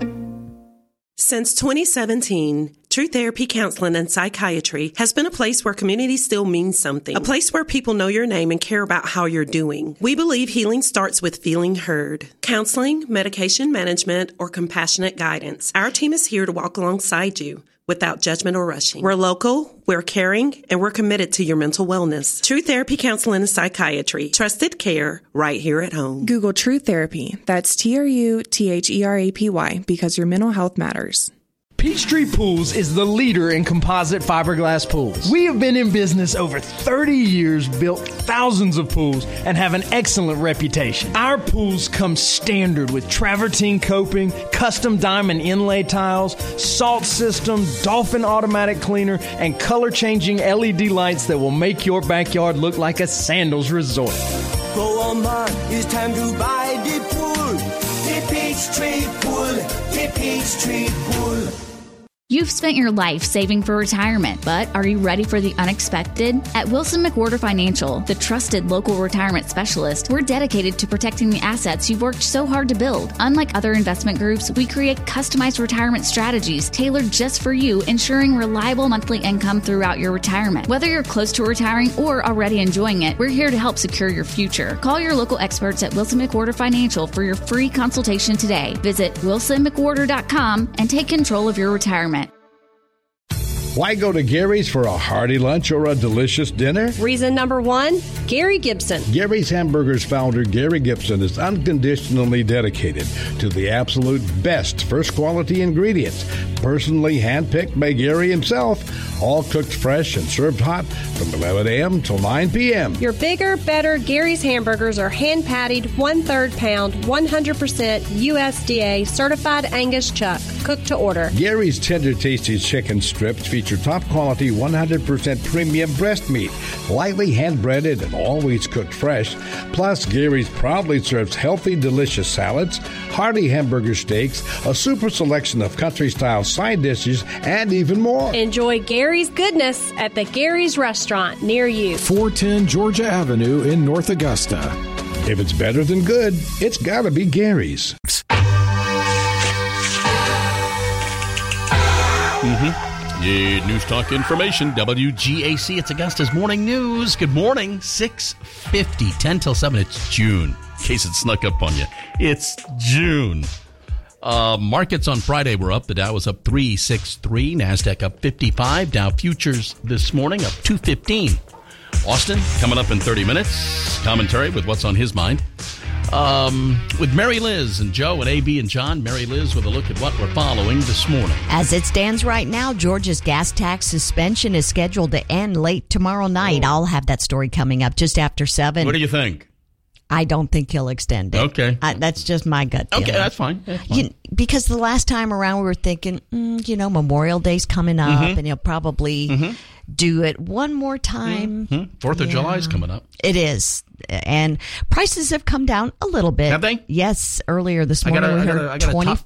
[SPEAKER 13] Since twenty seventeen, True Therapy Counseling and Psychiatry has been a place where community still means something. A place where people know your name and care about how you're doing. We believe healing starts with feeling heard. Counseling, medication management, or compassionate guidance. Our team is here to walk alongside you without judgment or rushing. We're local, we're caring, and we're committed to your mental wellness. True Therapy Counseling and Psychiatry. Trusted care right here at home.
[SPEAKER 14] Google True Therapy. That's T R U T H E R A P Y because your mental health matters.
[SPEAKER 15] Peachtree Pools is the leader in composite fiberglass pools. We have been in business over thirty years, built thousands of pools, and have an excellent reputation. Our pools come standard with travertine coping, custom diamond inlay tiles, salt system, dolphin automatic cleaner, and color-changing L E D lights that will make your backyard look like a sandals resort.
[SPEAKER 3] Go on, man, it's time to buy the pool. The Peachtree Pool, the Peachtree Pool.
[SPEAKER 16] You've spent your life saving for retirement, but are you ready for the unexpected? At Wilson McWhorter Financial, the trusted local retirement specialist, we're dedicated to protecting the assets you've worked so hard to build. Unlike other investment groups, we create customized retirement strategies tailored just for you, ensuring reliable monthly income throughout your retirement. Whether you're close to retiring or already enjoying it, we're here to help secure your future. Call your local experts at Wilson McWhorter Financial for your free consultation today. Visit wilson mcwhorter dot com and take control of your retirement.
[SPEAKER 17] Why go to Gary's for a hearty lunch or a delicious dinner?
[SPEAKER 18] Reason number one, Gary Gibson.
[SPEAKER 17] Gary's Hamburgers founder Gary Gibson is unconditionally dedicated to the absolute best first quality ingredients, personally handpicked by Gary himself, all cooked fresh and served hot from eleven a.m. till nine p.m.
[SPEAKER 18] Your bigger, better Gary's hamburgers are hand-patted, one-third pound, one hundred percent U S D A certified Angus chuck, cooked to order.
[SPEAKER 17] Gary's tender, tasty chicken strips feature top-quality, one hundred percent premium breast meat, lightly hand-breaded and always cooked fresh. Plus, Gary's proudly serves healthy, delicious salads, hearty hamburger steaks, a super selection of country-style side dishes, and even more.
[SPEAKER 18] Enjoy Gary's goodness at the Gary's Restaurant near you.
[SPEAKER 29] four ten Georgia Avenue in North Augusta.
[SPEAKER 17] If it's better than good, it's gotta be Gary's.
[SPEAKER 8] Mm-hmm. Yeah, News Talk Information, W G A C. It's Augusta's Morning News. Good morning, six fifty, ten till seven. It's June, in case it snuck up on you. It's June. Uh, markets on Friday were up. The Dow was up three sixty-three. NASDAQ up fifty-five. Dow futures this morning up two fifteen. Austin coming up in thirty minutes. Commentary with what's on his mind. Um, with Mary Liz and Joe and A B and John. Mary Liz with a look at what we're following this morning.
[SPEAKER 12] As it stands right now, Georgia's gas tax suspension is scheduled to end late tomorrow night. Oh. I'll have that story coming up just after seven.
[SPEAKER 8] What do you think?
[SPEAKER 12] I don't think he'll extend it.
[SPEAKER 8] Okay.
[SPEAKER 12] I, that's just my gut feeling.
[SPEAKER 8] Okay, that's fine. That's fine.
[SPEAKER 12] You, because the last time around we were thinking, mm, you know, Memorial Day's coming up, mm-hmm. and he'll probably mm-hmm. do it one more time.
[SPEAKER 8] Mm-hmm. Fourth of yeah. July is coming up.
[SPEAKER 12] It is. And prices have come down a little bit.
[SPEAKER 8] Have they?
[SPEAKER 12] Yes. Earlier this morning
[SPEAKER 8] I gotta,
[SPEAKER 12] we
[SPEAKER 8] I
[SPEAKER 12] heard
[SPEAKER 8] gotta, I gotta
[SPEAKER 12] twenty,
[SPEAKER 8] top,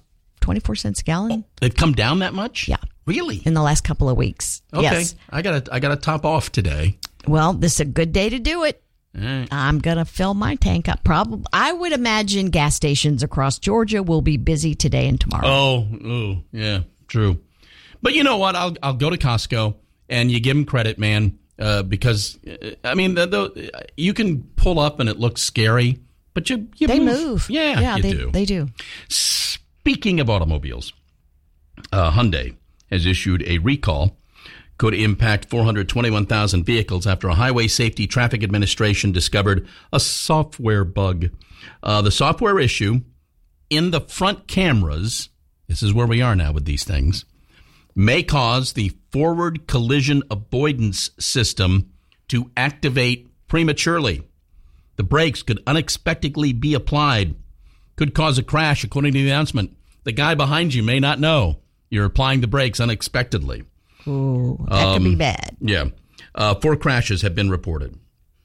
[SPEAKER 12] twenty-four cents a gallon.
[SPEAKER 8] They've come down that much?
[SPEAKER 12] Yeah.
[SPEAKER 8] Really?
[SPEAKER 12] In the last couple of weeks.
[SPEAKER 8] Okay.
[SPEAKER 12] Yes.
[SPEAKER 8] I got to I got to top off today.
[SPEAKER 12] Well, this is a good day to do it.
[SPEAKER 8] Right.
[SPEAKER 12] I'm going to fill my tank up. Probably, I would imagine gas stations across Georgia will be busy today and tomorrow.
[SPEAKER 8] Oh, ooh, yeah, true. But you know what? I'll I'll go to Costco, and you give them credit, man, uh, because, I mean, the, the, you can pull up and it looks scary, but you, you
[SPEAKER 12] they
[SPEAKER 8] move.
[SPEAKER 12] move.
[SPEAKER 8] Yeah,
[SPEAKER 12] yeah
[SPEAKER 8] you
[SPEAKER 12] they
[SPEAKER 8] do.
[SPEAKER 12] They do.
[SPEAKER 8] Speaking of automobiles, uh, Hyundai has issued a recall. Could impact four hundred twenty-one thousand vehicles after a Highway Safety Traffic Administration discovered a software bug. Uh, the software issue in the front cameras, this is where we are now with these things, may cause the forward collision avoidance system to activate prematurely. The brakes could unexpectedly be applied, could cause a crash, according to the announcement. The guy behind you may not know you're applying the brakes unexpectedly.
[SPEAKER 12] Ooh, that
[SPEAKER 8] um,
[SPEAKER 12] could be bad.
[SPEAKER 8] Yeah. Uh, four crashes have been reported.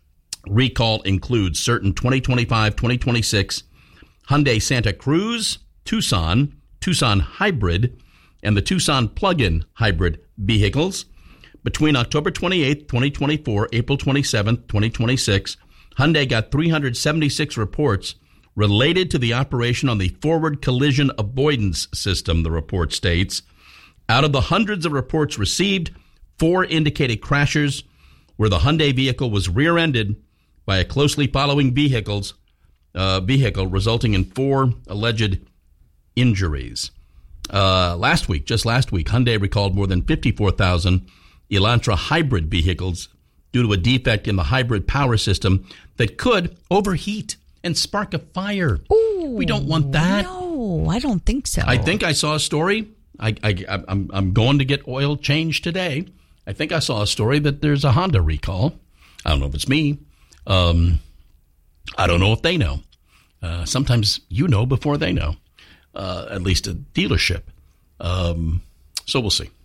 [SPEAKER 8] Recall includes certain twenty twenty-five, twenty twenty-six Hyundai Santa Cruz, Tucson, Tucson Hybrid, and the Tucson plug-in hybrid vehicles. Between October twenty-eighth, twenty twenty-four, April twenty-seventh, twenty twenty-six, Hyundai got three hundred seventy-six reports related to the operation on the forward collision avoidance system, the report states. Out of the hundreds of reports received, four indicated crashes where the Hyundai vehicle was rear-ended by a closely following vehicles, uh, vehicle, resulting in four alleged injuries. Uh, last week, just last week, Hyundai recalled more than fifty-four thousand Elantra hybrid vehicles due to a defect in the hybrid power system that could overheat and spark a fire.
[SPEAKER 12] Ooh,
[SPEAKER 8] we don't want that.
[SPEAKER 12] No, I don't think so.
[SPEAKER 8] I think I saw a story. I, I, I'm, I'm going to get oil changed today. I think I saw a story that there's a Honda recall. I don't know if it's me. Um, I don't know if they know. Uh, sometimes you know before they know, uh, at least a dealership. Um, so we'll see.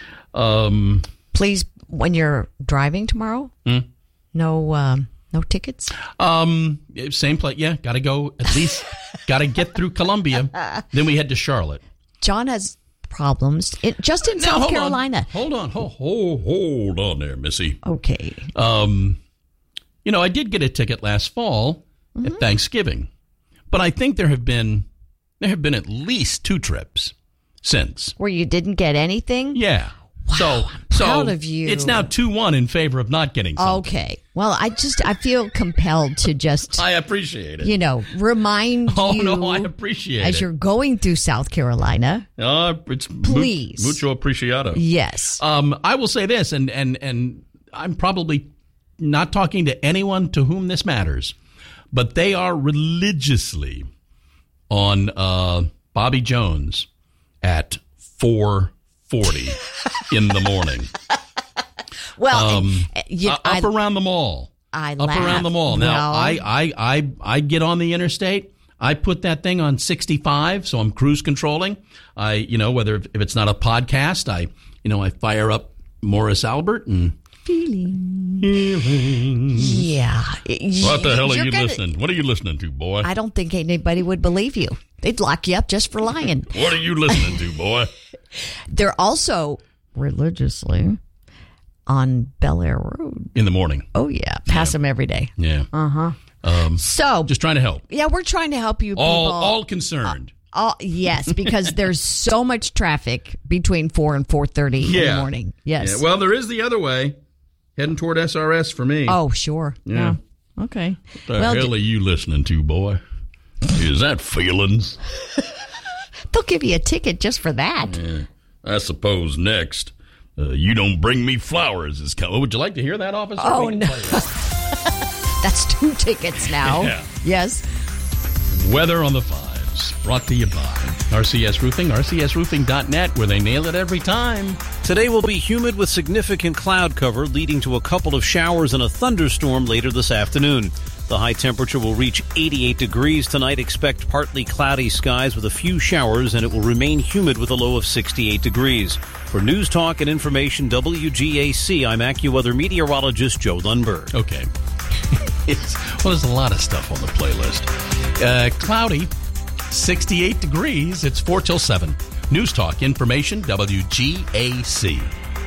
[SPEAKER 8] Um,
[SPEAKER 12] Please, when you're driving tomorrow,
[SPEAKER 8] hmm?
[SPEAKER 12] no um, no tickets?
[SPEAKER 8] Um, same place. Yeah, got to go at least, got to get through Columbia. Then we head to Charlotte.
[SPEAKER 12] John has problems it, just in
[SPEAKER 8] now,
[SPEAKER 12] South
[SPEAKER 8] hold
[SPEAKER 12] Carolina.
[SPEAKER 8] On. Hold on. Hold, hold, hold on there, Missy.
[SPEAKER 12] Okay.
[SPEAKER 8] Um, you know, I did get a ticket last fall mm-hmm. at Thanksgiving, but I think there have been there have been at least two trips since.
[SPEAKER 12] Where you didn't get anything?
[SPEAKER 8] Yeah.
[SPEAKER 12] Wow,
[SPEAKER 8] so,
[SPEAKER 12] I'm
[SPEAKER 8] so
[SPEAKER 12] proud of you.
[SPEAKER 8] It's now two one in favor of not getting something.
[SPEAKER 12] Okay. Well, I just, I feel compelled to just...
[SPEAKER 8] I appreciate it.
[SPEAKER 12] You know, remind
[SPEAKER 8] oh,
[SPEAKER 12] you...
[SPEAKER 8] Oh, no, I appreciate
[SPEAKER 12] as
[SPEAKER 8] it.
[SPEAKER 12] As you're going through South Carolina.
[SPEAKER 8] Uh, it's
[SPEAKER 12] Please.
[SPEAKER 8] Mucho appreciado.
[SPEAKER 12] Yes.
[SPEAKER 8] Um, I will say this, and, and, and I'm probably not talking to anyone to whom this matters, but they are religiously on uh, Bobby Jones at four forty in the morning.
[SPEAKER 12] Well,
[SPEAKER 8] um,
[SPEAKER 12] and, you,
[SPEAKER 8] uh,
[SPEAKER 12] I,
[SPEAKER 8] up around the mall.
[SPEAKER 12] I
[SPEAKER 8] up
[SPEAKER 12] laugh.
[SPEAKER 8] around the mall. Now,
[SPEAKER 12] well,
[SPEAKER 8] I, I, I, I get on the interstate. I put that thing on sixty-five, so I'm cruise controlling. I, you know, whether if it's not a podcast, I, you know, I fire up Morris Albert and
[SPEAKER 12] feeling.
[SPEAKER 8] Feelings.
[SPEAKER 12] Yeah.
[SPEAKER 8] What the hell are
[SPEAKER 12] You're
[SPEAKER 8] you
[SPEAKER 12] gonna,
[SPEAKER 8] listening? What are you listening to, boy?
[SPEAKER 12] I don't think anybody would believe you. They'd lock you up just for lying.
[SPEAKER 8] What are you listening to, boy?
[SPEAKER 12] They're also religiously on Bel Air Road
[SPEAKER 8] in the morning.
[SPEAKER 12] Oh yeah, pass yeah. them every day.
[SPEAKER 8] Yeah.
[SPEAKER 12] Uh huh.
[SPEAKER 8] Um,
[SPEAKER 12] so
[SPEAKER 8] just trying to help.
[SPEAKER 12] Yeah, we're trying to help you. People.
[SPEAKER 8] All all concerned.
[SPEAKER 12] Uh, all yes, because there's so much traffic between four and four thirty
[SPEAKER 8] yeah.
[SPEAKER 12] in the morning. Yes.
[SPEAKER 8] Yeah. Well, there is the other way, heading toward S R S for me.
[SPEAKER 12] Oh sure.
[SPEAKER 8] Yeah.
[SPEAKER 12] yeah. Okay.
[SPEAKER 8] What the
[SPEAKER 12] well,
[SPEAKER 8] hell d- are you listening to, boy? Is that Feelings?
[SPEAKER 12] They'll give you a ticket just for that.
[SPEAKER 8] Yeah. I suppose next, uh, You Don't Bring Me Flowers is coming. Would you like to hear that, officer?
[SPEAKER 12] Oh, no. That's two tickets now.
[SPEAKER 8] Yeah.
[SPEAKER 12] Yes.
[SPEAKER 8] Weather on the Fives, brought to you by R C S Roofing, R C S roofing dot net, where they nail it every time.
[SPEAKER 9] Today will be humid with significant cloud cover, leading to a couple of showers and a thunderstorm later this afternoon. The high temperature will reach eighty-eight degrees tonight. Expect partly cloudy skies with a few showers, and it will remain humid with a low of sixty-eight degrees. For News Talk and Information W G A C, I'm AccuWeather meteorologist Joe Lundberg.
[SPEAKER 8] Okay. It's, well, there's a lot of stuff on the playlist. Uh, cloudy sixty-eight degrees. It's four till seven. News Talk Information, W G A C.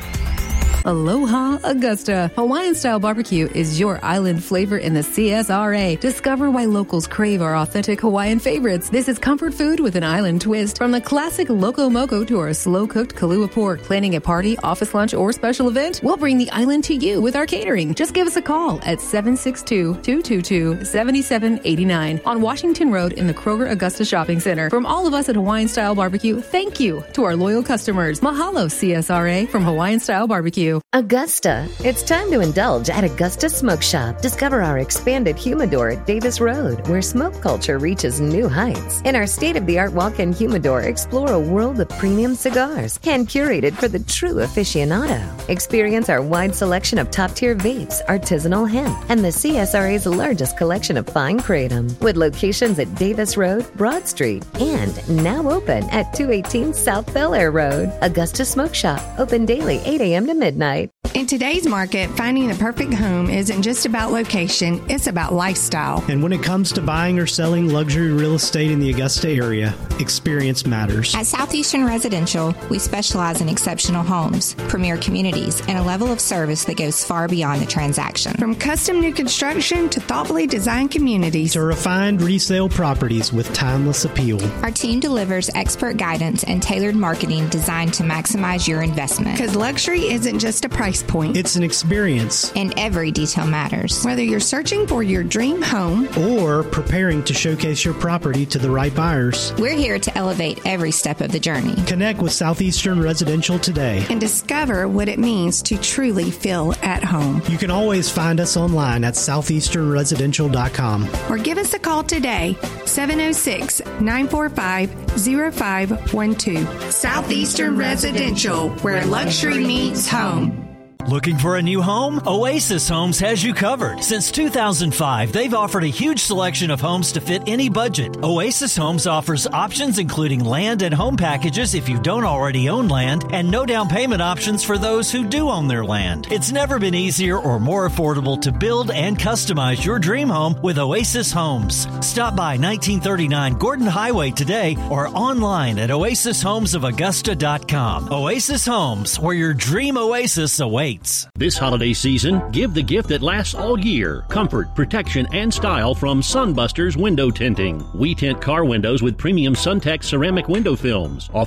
[SPEAKER 1] Aloha Augusta. Hawaiian-style barbecue is your island flavor in the C S R A. Discover why locals crave our authentic Hawaiian favorites. This is comfort food with an island twist. From the classic Loco Moco to our slow-cooked Kalua pork. Planning a party, office lunch, or special event? We'll bring the island to you with our catering. Just give us a call at seven six two, two two two, seven seven eight nine on Washington Road in the Kroger Augusta Shopping Center. From all of us at Hawaiian-style barbecue, thank you to our loyal customers. Mahalo, C S R A, from Hawaiian-style barbecue.
[SPEAKER 2] Augusta. It's time to indulge at Augusta Smoke Shop. Discover our expanded humidor at Davis Road, where smoke culture reaches new heights. In our state-of-the-art walk-in humidor, explore a world of premium cigars, hand-curated for the true aficionado. Experience our wide selection of top-tier vapes, artisanal hemp, and the C S R A's largest collection of fine kratom, with locations at Davis Road, Broad Street, and now open at two eighteen South Bel Air Road. Augusta Smoke Shop, open daily eight a.m. to midnight.
[SPEAKER 19] In today's market, finding the perfect home isn't just about location, it's about lifestyle.
[SPEAKER 20] And when it comes to buying or selling luxury real estate in the Augusta area, experience matters.
[SPEAKER 21] At Southeastern Residential, we specialize in exceptional homes, premier communities, and a level of service that goes far beyond the transaction.
[SPEAKER 19] From custom new construction to thoughtfully designed communities
[SPEAKER 20] to refined resale properties with timeless appeal.
[SPEAKER 21] Our team delivers expert guidance and tailored marketing designed to maximize your investment.
[SPEAKER 19] Because luxury isn't just a price point.
[SPEAKER 20] It's an experience.
[SPEAKER 21] And every detail matters.
[SPEAKER 19] Whether you're searching for your dream home
[SPEAKER 20] or preparing to showcase your property to the right buyers,
[SPEAKER 21] we're here to elevate every step of the journey.
[SPEAKER 20] Connect with Southeastern Residential today
[SPEAKER 19] and discover what it means to truly feel at home.
[SPEAKER 20] You can always find us online at southeastern residential dot com
[SPEAKER 19] or give us a call today, seven oh six, nine four five, oh five one two. Southeastern Residential, where luxury meets home.
[SPEAKER 22] Looking for a new home? Oasis Homes has you covered. Since two thousand five, they've offered a huge selection of homes to fit any budget. Oasis Homes offers options including land and home packages if you don't already own land, and no down payment options for those who do own their land. It's never been easier or more affordable to build and customize your dream home with Oasis Homes. Stop by nineteen thirty-nine Gordon Highway today or online at oasis homes of augusta dot com. Oasis Homes, where your dream oasis awaits.
[SPEAKER 27] This holiday season, give the gift that lasts all year. Comfort, protection, and style from Sunbusters Window Tinting. We tint car windows with premium Suntex ceramic window films. Offer